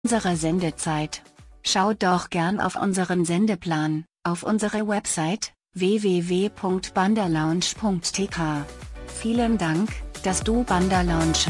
unserer Sendezeit. Schau doch gern auf unseren Sendeplan, auf unsere Website, www.bandalounge.tk. Vielen Dank, dass du Banda Lounge